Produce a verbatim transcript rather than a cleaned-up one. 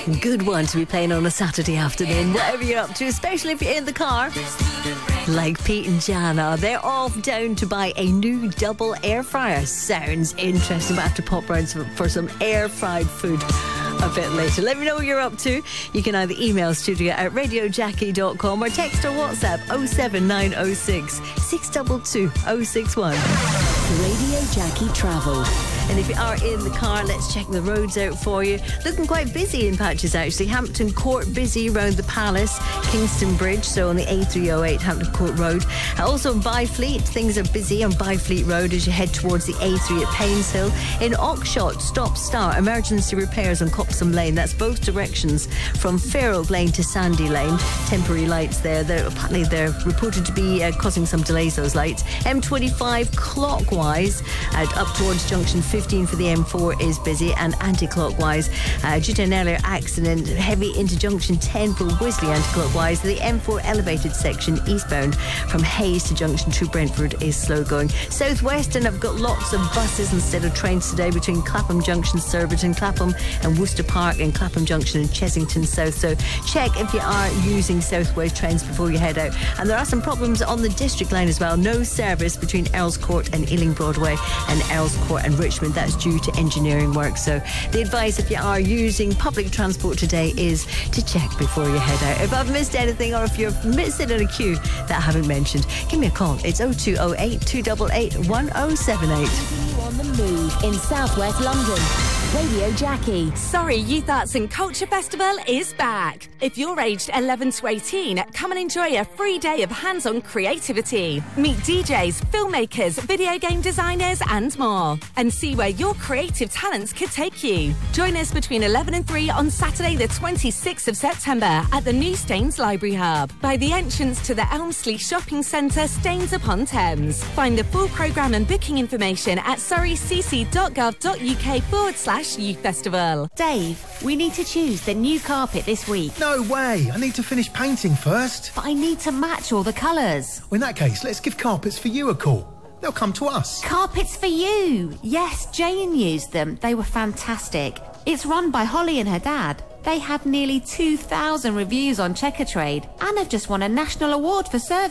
Good one to be playing on a Saturday afternoon, whatever you're up to, especially if you're in the car. Like Pete and Jana, they're off down to buy a new double air fryer. Sounds interesting. We'll have to pop round for some air fried food a bit later. Let me know what you're up to. You can either email studio at radio jackie dot com or text or WhatsApp oh seven nine oh six, six two two, oh six one. Radio Jackie Travel. And if you are in the car, let's check the roads out for you. Looking quite busy in patches, actually. Hampton Court busy around the Palace, Kingston Bridge, so on the A three oh eight Hampton Court Road. Also in Byfleet, things are busy on Byfleet Road as you head towards the A three at Painshill. In Oxshott, stop-start, emergency repairs on Copsam Lane. That's both directions from Fairhope Lane to Sandy Lane. Temporary lights there. They're, apparently they're reported to be uh, causing some delays, those lights. M twenty-five clockwise, uh, up towards junction fifteen for the M four is busy, and anti-clockwise uh, due to an earlier accident, heavy into junction ten for Wisley anti-clockwise. The M four elevated section eastbound from Hayes to junction two Brentford is slow going. Southwestern have got lots of buses instead of trains today between Clapham Junction, Surbiton, Clapham and Worcester Park, and Clapham Junction and Chessington South. So check if you are using Southwest trains before you head out. And there are some problems on the District Line as well. No service between Earls Court and Ealing Broadway and Earls Court and Richmond. That's due to engineering work. So the advice if you are using public transport today is to check before you head out. If I've missed anything or if you're missing in a queue that I haven't mentioned, give me a call. It's oh two oh eight, two eight eight, one oh seven eight. Keeping you on the move in southwest London. Radio Jackie. Surrey Youth Arts and Culture Festival is back. If you're aged eleven to eighteen, come and enjoy a free day of hands-on creativity. Meet D Js, filmmakers, video game designers and more. And see where your creative talents could take you. Join us between eleven and three on Saturday the twenty-sixth of September at the new Staines Library Hub by the entrance to the Elmsley Shopping Centre, Staines upon Thames. Find the full programme and booking information at surreycc.gov.uk forward slash Youth Festival. Dave, we need to choose the new carpet this week. No way! I need to finish painting first. But I need to match all the colours. Well, in that case, let's give Carpets for You a call. They'll come to us. Carpets for You! Yes, Jane used them. They were fantastic. It's run by Holly and her dad. They have nearly two thousand reviews on Checkatrade and have just won a national award for service.